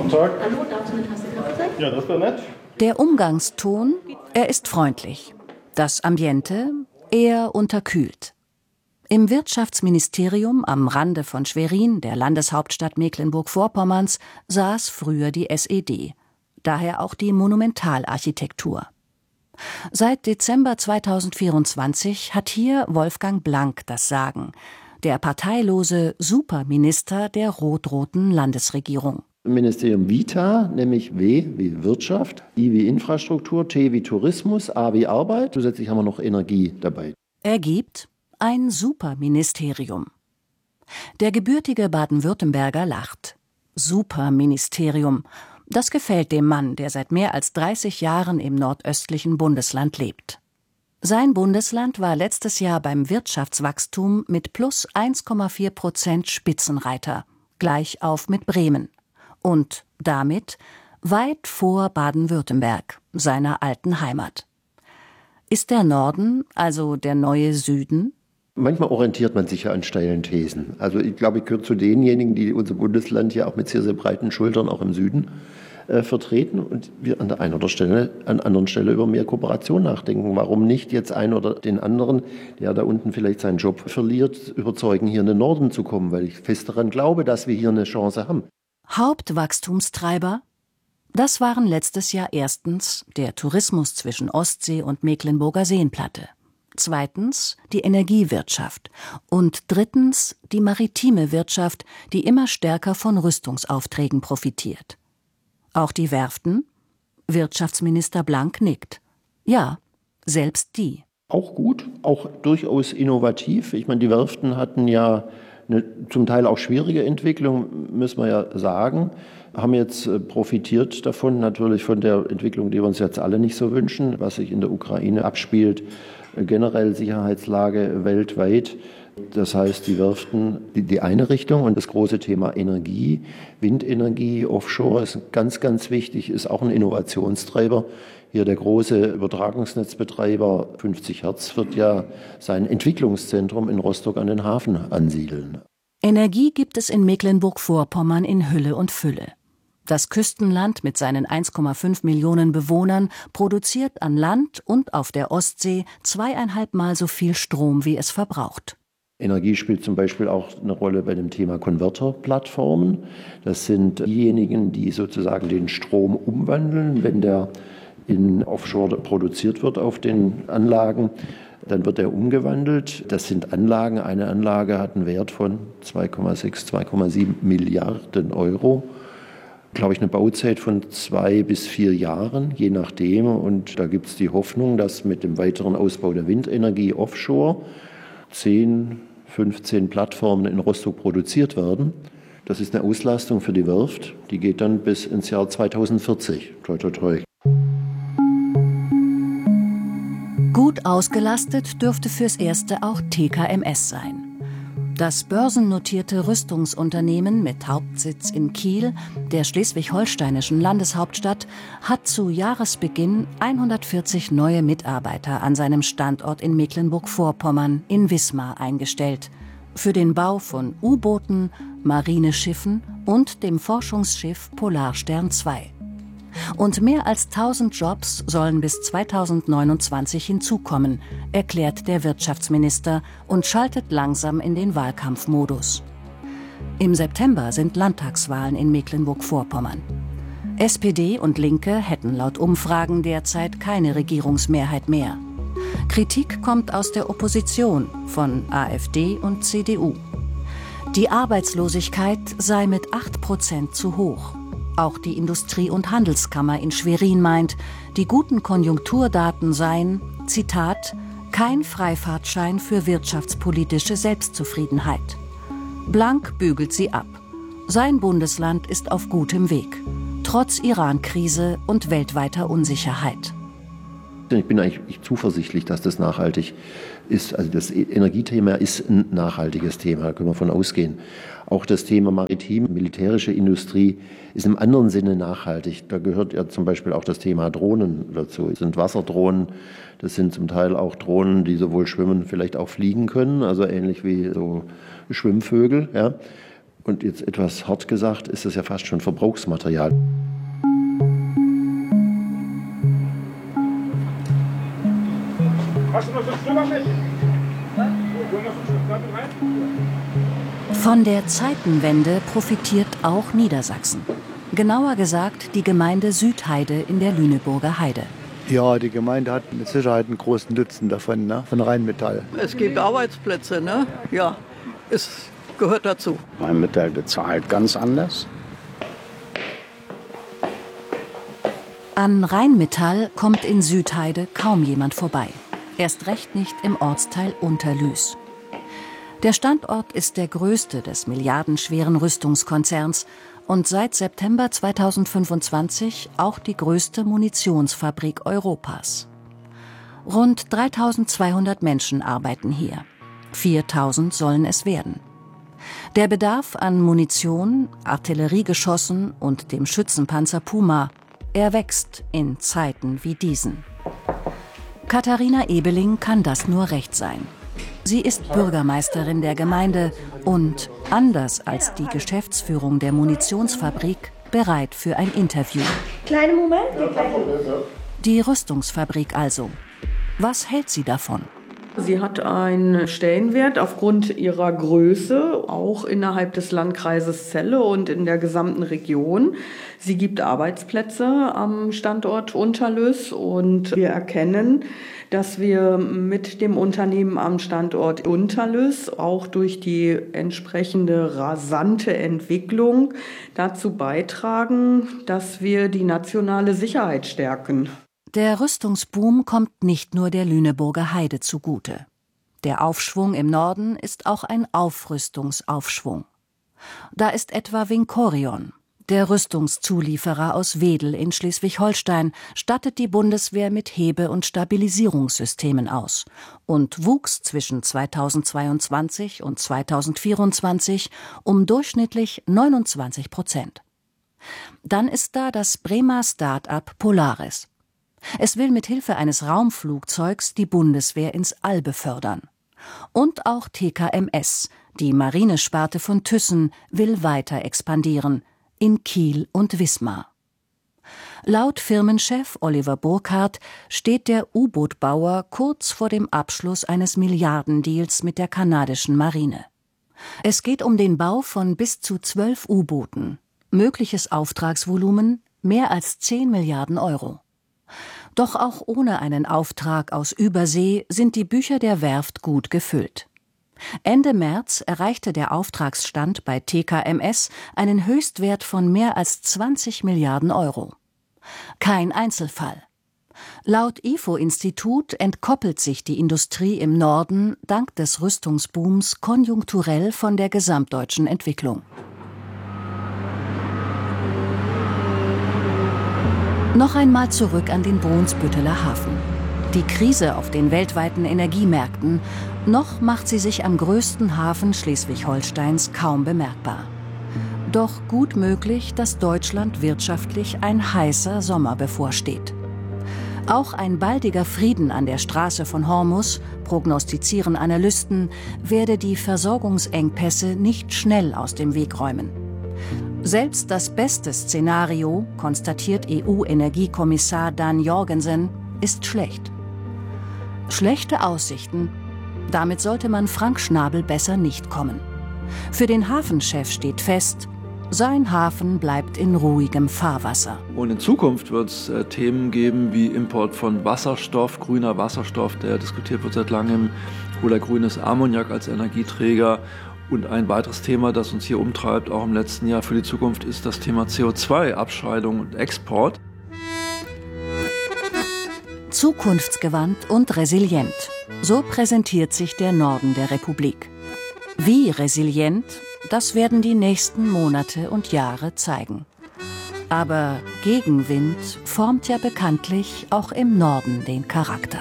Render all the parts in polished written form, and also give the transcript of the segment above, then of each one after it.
Guten Tag. Hallo, darf ich eine Tasse Kaffee sein? Ja, das wäre nett. Der Umgangston, er ist freundlich. Das Ambiente eher unterkühlt. Im Wirtschaftsministerium am Rande von Schwerin, der Landeshauptstadt Mecklenburg-Vorpommerns, saß früher die SED. Daher auch die Monumentalarchitektur. Seit Dezember 2024 hat hier Wolfgang Blank das Sagen, der parteilose Superminister der rot-roten Landesregierung. Ministerium Vita, nämlich W wie Wirtschaft, I wie Infrastruktur, T wie Tourismus, A wie Arbeit. Zusätzlich haben wir noch Energie dabei. Ergibt ein Superministerium. Der gebürtige Baden-Württemberger lacht. Superministerium. Das gefällt dem Mann, der seit mehr als 30 Jahren im nordöstlichen Bundesland lebt. Sein Bundesland war letztes Jahr beim Wirtschaftswachstum mit plus 1,4% Spitzenreiter, gleich auf mit Bremen. Und damit weit vor Baden-Württemberg, seiner alten Heimat. Ist der Norden also der neue Süden? Manchmal orientiert man sich ja an steilen Thesen. Also ich glaube, ich gehöre zu denjenigen, die unser Bundesland ja auch mit sehr, sehr breiten Schultern auch im Süden vertreten und wir an der einen oder anderen Stelle über mehr Kooperation nachdenken. Warum nicht jetzt einen oder den anderen, der da unten vielleicht seinen Job verliert, überzeugen, hier in den Norden zu kommen, weil ich fest daran glaube, dass wir hier eine Chance haben. Hauptwachstumstreiber? Das waren letztes Jahr erstens der Tourismus zwischen Ostsee und Mecklenburger Seenplatte, zweitens die Energiewirtschaft und drittens die maritime Wirtschaft, die immer stärker von Rüstungsaufträgen profitiert. Auch die Werften? Wirtschaftsminister Blank nickt. Ja, selbst die. Auch gut, auch durchaus innovativ. Ich meine, die Werften hatten ja eine zum Teil auch schwierige Entwicklung, müssen wir ja sagen, haben jetzt profitiert davon, natürlich von der Entwicklung, die wir uns jetzt alle nicht so wünschen, was sich in der Ukraine abspielt, generell Sicherheitslage weltweit. Das heißt, die Werften, die eine Richtung und das große Thema Energie, Windenergie, Offshore ist ganz, ganz wichtig, ist auch ein Innovationstreiber. Hier der große Übertragungsnetzbetreiber 50 Hertz wird ja sein Entwicklungszentrum in Rostock an den Hafen ansiedeln. Energie gibt es in Mecklenburg-Vorpommern in Hülle und Fülle. Das Küstenland mit seinen 1,5 Millionen Bewohnern produziert an Land und auf der Ostsee 2,5 Mal so viel Strom, wie es verbraucht. Energie spielt zum Beispiel auch eine Rolle bei dem Thema Konverterplattformen. Das sind diejenigen, die sozusagen den Strom umwandeln, wenn der in Offshore produziert wird auf den Anlagen, dann wird er umgewandelt. Das sind Anlagen. Eine Anlage hat einen Wert von 2,6, 2,7 Milliarden Euro. Glaube ich, eine Bauzeit von 2 bis 4 Jahren, je nachdem. Und da gibt es die Hoffnung, dass mit dem weiteren Ausbau der Windenergie offshore 10, 15 Plattformen in Rostock produziert werden. Das ist eine Auslastung für die Werft. Die geht dann bis ins Jahr 2040. Toi, toi, toi. Gut ausgelastet dürfte fürs Erste auch TKMS sein. Das börsennotierte Rüstungsunternehmen mit Hauptsitz in Kiel, der schleswig-holsteinischen Landeshauptstadt, hat zu Jahresbeginn 140 neue Mitarbeiter an seinem Standort in Mecklenburg-Vorpommern in Wismar eingestellt. Für den Bau von U-Booten, Marineschiffen und dem Forschungsschiff Polarstern II. Und mehr als 1000 Jobs sollen bis 2029 hinzukommen, erklärt der Wirtschaftsminister und schaltet langsam in den Wahlkampfmodus. Im September sind Landtagswahlen in Mecklenburg-Vorpommern. SPD und Linke hätten laut Umfragen derzeit keine Regierungsmehrheit mehr. Kritik kommt aus der Opposition, von AfD und CDU. Die Arbeitslosigkeit sei mit 8% zu hoch. Auch die Industrie- und Handelskammer in Schwerin meint, die guten Konjunkturdaten seien, Zitat, kein Freifahrtschein für wirtschaftspolitische Selbstzufriedenheit. Blank bügelt sie ab. Sein Bundesland ist auf gutem Weg, trotz Iran-Krise und weltweiter Unsicherheit. Ich bin eigentlich zuversichtlich, dass das nachhaltig ist. Also das Energiethema ist ein nachhaltiges Thema, da können wir von ausgehen. Auch das Thema maritim, militärische Industrie ist im anderen Sinne nachhaltig. Da gehört ja zum Beispiel auch das Thema Drohnen dazu. Das sind Wasserdrohnen, das sind zum Teil auch Drohnen, die sowohl schwimmen, vielleicht auch fliegen können, also ähnlich wie so Schwimmvögel. Ja. Und jetzt etwas hart gesagt, ist das ja fast schon Verbrauchsmaterial. Hast du noch 5 Stück auf mich? Von der Zeitenwende profitiert auch Niedersachsen. Genauer gesagt die Gemeinde Südheide in der Lüneburger Heide. Ja, die Gemeinde hat mit Sicherheit einen großen Nutzen davon, ne? Von Rheinmetall. Es gibt Arbeitsplätze, ne? Ja, es gehört dazu. Rheinmetall bezahlt ganz anders. An Rheinmetall kommt in Südheide kaum jemand vorbei. Erst recht nicht im Ortsteil Unterlüß. Der Standort ist der größte des milliardenschweren Rüstungskonzerns und seit September 2025 auch die größte Munitionsfabrik Europas. Rund 3.200 Menschen arbeiten hier. 4.000 sollen es werden. Der Bedarf an Munition, Artilleriegeschossen und dem Schützenpanzer Puma, er wächst in Zeiten wie diesen. Katharina Ebeling kann das nur recht sein. Sie ist Bürgermeisterin der Gemeinde und, anders als die Geschäftsführung der Munitionsfabrik, bereit für ein Interview. Kleinen Moment. Die Rüstungsfabrik also. Was hält sie davon? Sie hat einen Stellenwert aufgrund ihrer Größe, auch innerhalb des Landkreises Celle und in der gesamten Region. Sie gibt Arbeitsplätze am Standort Unterlüß und wir erkennen, dass wir mit dem Unternehmen am Standort Unterlüß auch durch die entsprechende rasante Entwicklung dazu beitragen, dass wir die nationale Sicherheit stärken. Der Rüstungsboom kommt nicht nur der Lüneburger Heide zugute. Der Aufschwung im Norden ist auch ein Aufrüstungsaufschwung. Da ist etwa Vincorion. Der Rüstungszulieferer aus Wedel in Schleswig-Holstein stattet die Bundeswehr mit Hebe- und Stabilisierungssystemen aus und wuchs zwischen 2022 und 2024 um durchschnittlich 29%. Dann ist da das Bremer Start-up Polaris. Es will mit Hilfe eines Raumflugzeugs die Bundeswehr ins All befördern. Und auch TKMS, die Marinesparte von Thyssen, will weiter expandieren, in Kiel und Wismar. Laut Firmenchef Oliver Burkhardt steht der U-Boot-Bauer kurz vor dem Abschluss eines Milliardendeals mit der kanadischen Marine. Es geht um den Bau von bis zu 12 U-Booten. Mögliches Auftragsvolumen mehr als 10 Milliarden Euro. Doch auch ohne einen Auftrag aus Übersee sind die Bücher der Werft gut gefüllt. Ende März erreichte der Auftragsstand bei TKMS einen Höchstwert von mehr als 20 Milliarden Euro. Kein Einzelfall. Laut IFO-Institut entkoppelt sich die Industrie im Norden dank des Rüstungsbooms konjunkturell von der gesamtdeutschen Entwicklung. Noch einmal zurück an den Brunsbütteler Hafen. Die Krise auf den weltweiten Energiemärkten, noch macht sie sich am größten Hafen Schleswig-Holsteins kaum bemerkbar. Doch gut möglich, dass Deutschland wirtschaftlich ein heißer Sommer bevorsteht. Auch ein baldiger Frieden an der Straße von Hormuz, prognostizieren Analysten, werde die Versorgungsengpässe nicht schnell aus dem Weg räumen. Selbst das beste Szenario, konstatiert EU-Energiekommissar Dan Jorgensen, ist schlecht. Schlechte Aussichten. Damit sollte man Frank Schnabel besser nicht kommen. Für den Hafenchef steht fest, sein Hafen bleibt in ruhigem Fahrwasser. Und in Zukunft wird es Themen geben wie Import von Wasserstoff, grüner Wasserstoff, der diskutiert wird seit langem, oder grünes Ammoniak als Energieträger. Und ein weiteres Thema, das uns hier umtreibt, auch im letzten Jahr für die Zukunft, ist das Thema CO2-Abscheidung und Export. Zukunftsgewandt und resilient. So präsentiert sich der Norden der Republik. Wie resilient, das werden die nächsten Monate und Jahre zeigen. Aber Gegenwind formt ja bekanntlich auch im Norden den Charakter.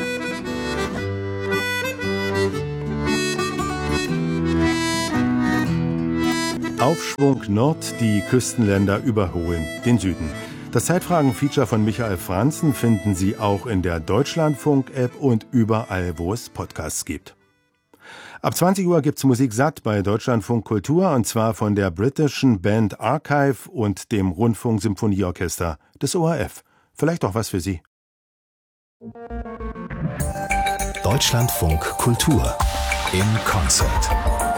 Aufschwung Nord, die Küstenländer überholen den Süden. Das Zeitfragen-Feature von Michael Franzen finden Sie auch in der Deutschlandfunk-App und überall, wo es Podcasts gibt. Ab 20 Uhr gibt's Musik satt bei Deutschlandfunk Kultur, und zwar von der britischen Band Archive und dem Rundfunksymphonieorchester des ORF. Vielleicht auch was für Sie. Deutschlandfunk Kultur im Konzert.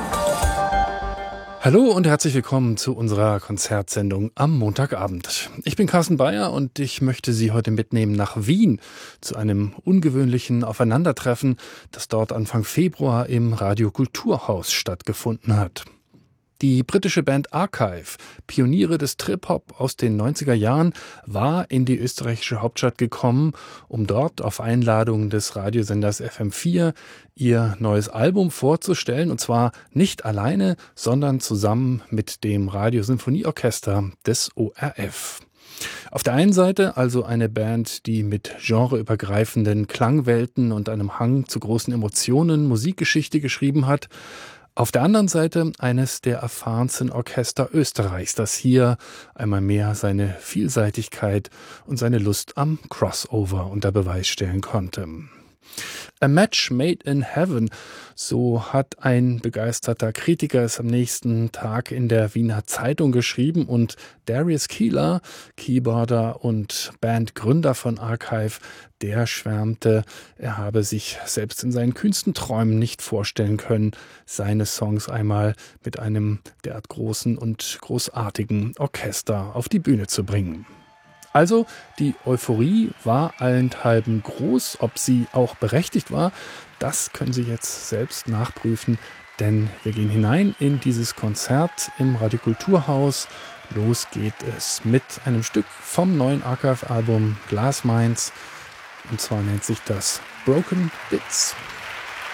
Hallo und herzlich willkommen zu unserer Konzertsendung am Montagabend. Ich bin Carsten Bayer und ich möchte Sie heute mitnehmen nach Wien zu einem ungewöhnlichen Aufeinandertreffen, das dort Anfang Februar im Radio Kulturhaus stattgefunden hat. Die britische Band Archive, Pioniere des Trip-Hop aus den 90er Jahren, war in die österreichische Hauptstadt gekommen, um dort auf Einladung des Radiosenders FM4 ihr neues Album vorzustellen, und zwar nicht alleine, sondern zusammen mit dem Radiosymphonieorchester des ORF. Auf der einen Seite also eine Band, die mit genreübergreifenden Klangwelten und einem Hang zu großen Emotionen Musikgeschichte geschrieben hat. Auf der anderen Seite eines der erfahrensten Orchester Österreichs, das hier einmal mehr seine Vielseitigkeit und seine Lust am Crossover unter Beweis stellen konnte. A Match Made in Heaven, so hat ein begeisterter Kritiker es am nächsten Tag in der Wiener Zeitung geschrieben, und Darius Keeler, Keyboarder und Bandgründer von Archive, der schwärmte, er habe sich selbst in seinen kühnsten Träumen nicht vorstellen können, seine Songs einmal mit einem derart großen und großartigen Orchester auf die Bühne zu bringen. Also, die Euphorie war allenthalben groß. Ob sie auch berechtigt war, das können Sie jetzt selbst nachprüfen, denn wir gehen hinein in dieses Konzert im Radio Kulturhaus. Los geht es mit einem Stück vom neuen Archive-Album Glass Minds, und zwar nennt sich das Broken Bits.